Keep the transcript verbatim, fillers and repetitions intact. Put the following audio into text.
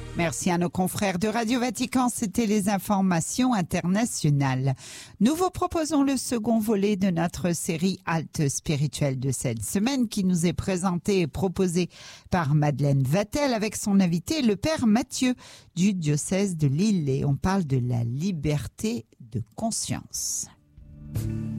Merci à nos confrères de Radio Vatican, c'était les informations internationales. Nous vous proposons le second volet de notre série Halte spirituelle de cette semaine qui nous est présentée et proposée par Madeleine Vatel avec son invité, le Père Mathieu du diocèse de Lille. Et on parle de la liberté de conscience.